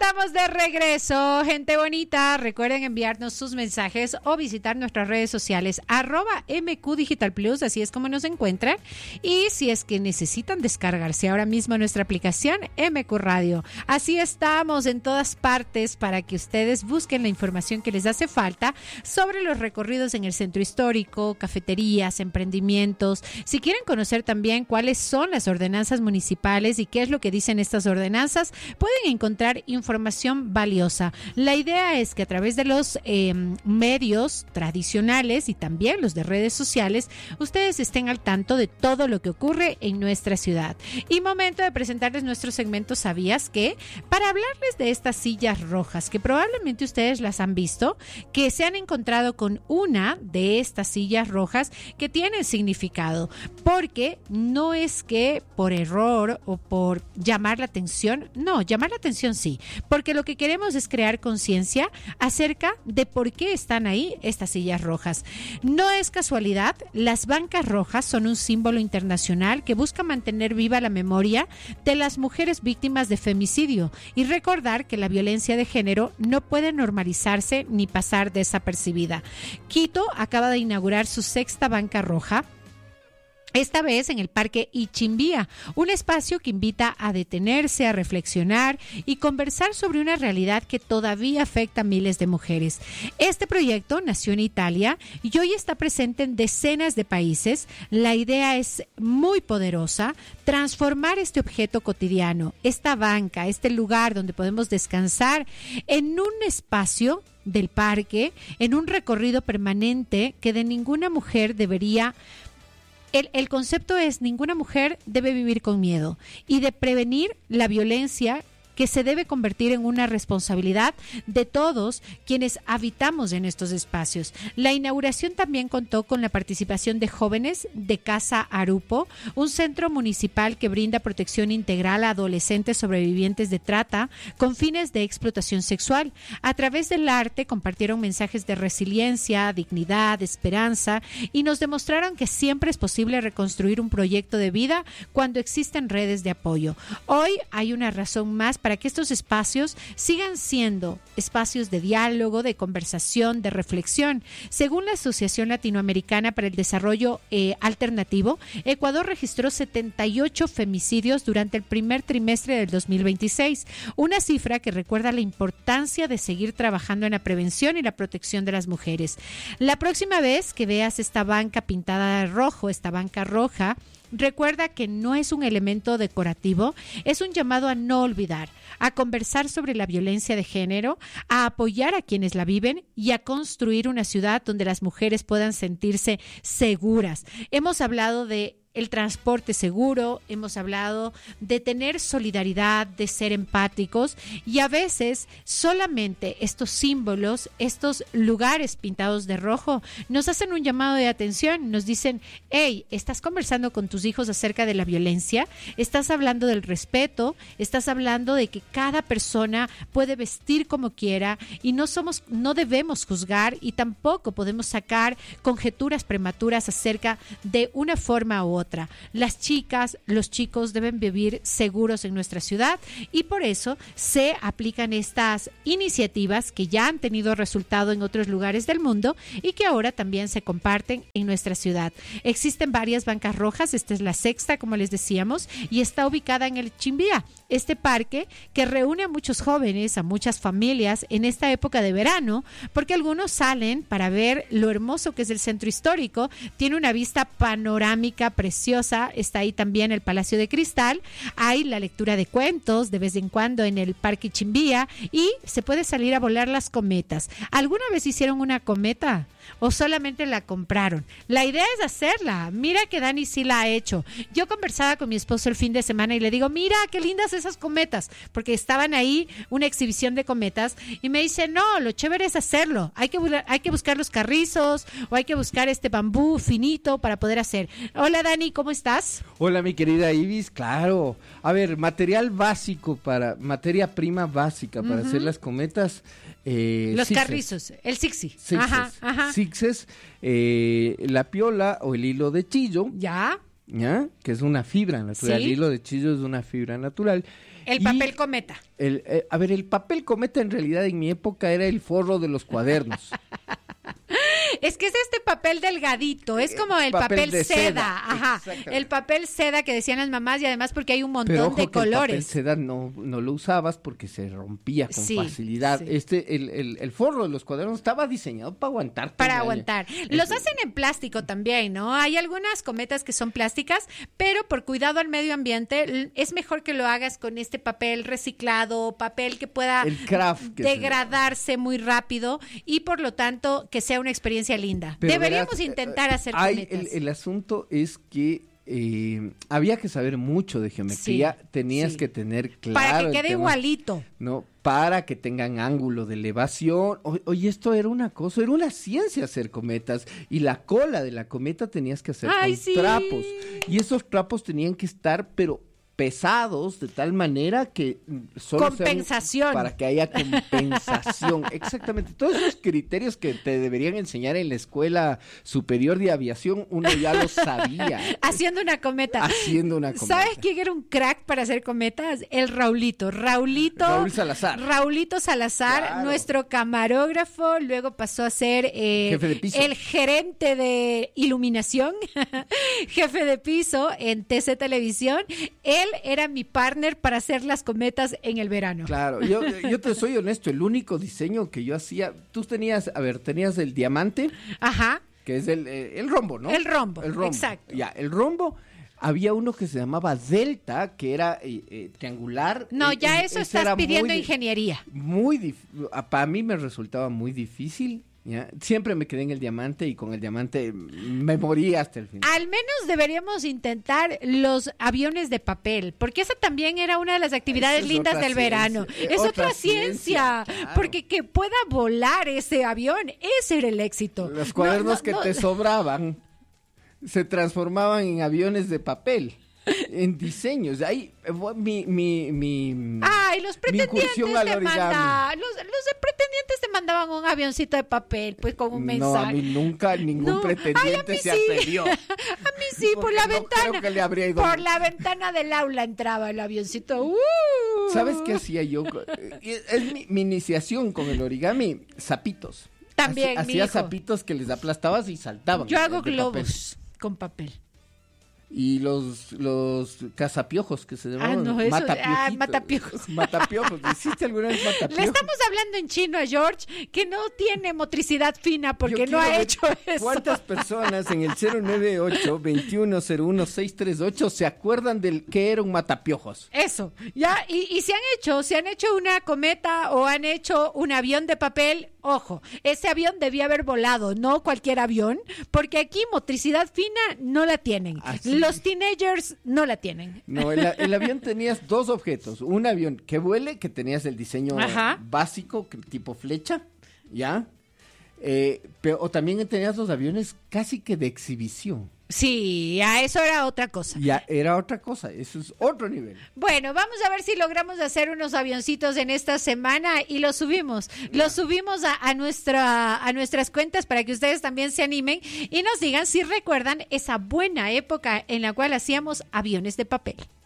estamos de regreso, gente bonita. Recuerden enviarnos sus mensajes o visitar nuestras redes sociales, @MQ Digital Plus, así es como nos encuentran. Y si es que necesitan descargarse ahora mismo nuestra aplicación MQ Radio, así estamos en todas partes para que ustedes busquen la información que les hace falta sobre los recorridos en el centro histórico, cafeterías, emprendimientos. Si quieren conocer también cuáles son las ordenanzas municipales y qué es lo que dicen estas ordenanzas, pueden encontrar información valiosa. La idea es que a través de los medios tradicionales y también los de redes sociales, ustedes estén al tanto de todo lo que ocurre en nuestra ciudad. Y momento de presentarles nuestro segmento ¿Sabías qué? Para hablarles de estas sillas rojas, que probablemente ustedes las han visto, que se han encontrado con una de estas sillas rojas que tiene significado, porque no es que por error o por llamar la atención, no, llamar la atención sí, porque lo que queremos es crear conciencia acerca de por qué están ahí estas sillas rojas. No es casualidad, las bancas rojas son un símbolo internacional que busca mantener viva la memoria de las mujeres víctimas de femicidio y recordar que la violencia de género no puede normalizarse ni pasar desapercibida. Quito acaba de inaugurar su 6ª banca roja, esta vez en el Parque Ichimbía, un espacio que invita a detenerse, a reflexionar y conversar sobre una realidad que todavía afecta a miles de mujeres. Este proyecto nació en Italia y hoy está presente en decenas de países. La idea es muy poderosa: transformar este objeto cotidiano, esta banca, este lugar donde podemos descansar, en un espacio del parque, en un recorrido permanente que de ninguna mujer debería. El concepto es: ninguna mujer debe vivir con miedo, y de prevenir la violencia que se debe convertir en una responsabilidad de todos quienes habitamos en estos espacios. La inauguración también contó con la participación de jóvenes de Casa Arupo, un centro municipal que brinda protección integral a adolescentes sobrevivientes de trata con fines de explotación sexual. A través del arte compartieron mensajes de resiliencia, dignidad, esperanza, y nos demostraron que siempre es posible reconstruir un proyecto de vida cuando existen redes de apoyo. Hoy hay una razón más para que estos espacios sigan siendo espacios de diálogo, de conversación, de reflexión. Según la Asociación Latinoamericana para el Desarrollo Alternativo, Ecuador registró 78 femicidios durante el primer trimestre del 2026, una cifra que recuerda la importancia de seguir trabajando en la prevención y la protección de las mujeres. La próxima vez que veas esta banca pintada de rojo, esta banca roja, recuerda que no es un elemento decorativo, es un llamado a no olvidar, a conversar sobre la violencia de género, a apoyar a quienes la viven y a construir una ciudad donde las mujeres puedan sentirse seguras. Hemos hablado de el transporte seguro, hemos hablado de tener solidaridad, de ser empáticos, y a veces solamente estos símbolos, estos lugares pintados de rojo, nos hacen un llamado de atención, nos dicen: hey, estás conversando con tus hijos acerca de la violencia, estás hablando del respeto, estás hablando de que cada persona puede vestir como quiera y no debemos juzgar, y tampoco podemos sacar conjeturas prematuras acerca de una forma u otra. Las chicas, los chicos deben vivir seguros en nuestra ciudad, y por eso se aplican estas iniciativas que ya han tenido resultado en otros lugares del mundo y que ahora también se comparten en nuestra ciudad. Existen varias bancas rojas, esta es la 6ª, como les decíamos, y está ubicada en el Chimbía, este parque que reúne a muchos jóvenes, a muchas familias en esta época de verano, porque algunos salen para ver lo hermoso que es el centro histórico. Tiene una vista panorámica preciosa, está ahí también el Palacio de Cristal, hay la lectura de cuentos de vez en cuando en el Parque Chimbía, y se puede salir a volar las cometas. ¿Alguna vez hicieron una cometa o solamente la compraron? La idea es hacerla. Mira que Dani sí la ha hecho. Yo conversaba con mi esposo el fin de semana y le digo: mira qué lindas esas cometas, porque estaban ahí una exhibición de cometas, y me dice: no, lo chévere es hacerlo, hay que buscar los carrizos, o hay que buscar este bambú finito para poder hacer. Hola Dani, ¿cómo estás? Hola mi querida Ibis, claro. A ver, materia prima básica para hacer las cometas. Los carrizos, el sixi. Ajá. Sixes, la piola o el hilo de chillo. Ya. Que es una fibra natural. ¿Sí? El hilo de chillo es una fibra natural. El papel cometa. A ver, el papel cometa en realidad en mi época era el forro de los cuadernos. Es que es este papel delgadito, es como el papel de seda. Ajá, el papel seda que decían las mamás y además porque hay un montón Pero ojo de que el papel colores. seda no lo usabas porque se rompía con Sí, facilidad. sí. El forro de los cuadernos estaba diseñado para aguantar. Para aguantar. Los hacen en plástico también, ¿no? Hay algunas cometas que son plásticas, pero por cuidado al medio ambiente es mejor que lo hagas con este papel reciclado, papel que pueda El craft que degradarse muy rápido y por lo tanto que sea una experiencia linda. Pero Deberíamos verás, intentar hacer cometas. El asunto es que había que saber mucho de geometría, Sí, tenías sí. que tener claro Para que el quede tema, igualito. ¿no? Para que tengan ángulo de elevación. Oye, esto era una cosa, era una ciencia hacer cometas. Y la cola de la cometa tenías que hacer ¡Ay, con sí! trapos. Y esos trapos tenían que estar, pero pesados de tal manera que solo sean Compensación. para que haya compensación. Exactamente. Todos esos criterios que te deberían enseñar en la Escuela Superior de Aviación, uno ya lo sabía. Haciendo una cometa. Haciendo una cometa. ¿Sabes quién era un crack para hacer cometas? El Raulito. Raúl Salazar. Raulito Salazar, Claro. nuestro camarógrafo, luego pasó a ser Jefe de piso. el gerente de iluminación, jefe de piso en TC Televisión. Él era mi partner para hacer las cometas en el verano. Claro, yo te soy honesto, el único diseño que yo hacía, tú tenías el diamante, Ajá. que es el rombo, ¿no? El rombo, exacto. Ya, el rombo, había uno que se llamaba Delta, que era triangular. No, ya eso ese estás era pidiendo muy ingeniería. para mí me resultaba muy difícil, ¿ya? Siempre me quedé en el diamante y con el diamante me morí hasta el final. Al menos deberíamos intentar los aviones de papel, porque esa también era una de las actividades Esa es lindas otra del verano. ciencia, Es otra otra ciencia, claro. porque que pueda volar ese avión, ese era el éxito. Los cuadernos No, no, que te sobraban se transformaban en aviones de papel, en diseños. Ahí Ay, los pretendientes incursión al te origami. mandaban, los pretendientes te mandaban un avioncito de papel, pues con un mensaje. No, a mí nunca ningún No. pretendiente Ay, a mí se sí. atrevió. A mí sí, por Porque la no ventana. creo que le habría ido Por bien. la ventana del aula entraba el avioncito. ¿Sabes qué hacía yo? Es mi iniciación con el origami, zapitos. También, Hacía mijo. zapitos que les aplastabas y saltaban. Yo hago de globos con papel. Y los cazapiojos que se llamaban. no, eso- matapiojitos. matapiojos. Matapiojos. ¿Hiciste alguna vez matapiojos? Le estamos hablando en chino a George, que no tiene motricidad fina porque Yo no quiero ha ver hecho eso. ¿Cuántas personas en el 098-2101-638 se acuerdan del que era un matapiojos? Eso, ya, y se han hecho una cometa o han hecho un avión de papel, ojo, ese avión debía haber volado, no cualquier avión, porque aquí motricidad fina no la tienen. Así. Los teenagers no la tienen. No, el avión tenías dos objetos. Un avión que vuele, que tenías el diseño Ajá. básico, tipo flecha, ¿ya? O también tenías los aviones casi que de exhibición. Sí, a eso era otra cosa. Ya era otra cosa, eso es otro nivel. Bueno, vamos a ver si logramos hacer unos avioncitos en esta semana y los subimos. Los subimos a nuestras cuentas para que ustedes también se animen y nos digan si recuerdan esa buena época en la cual hacíamos aviones de papel.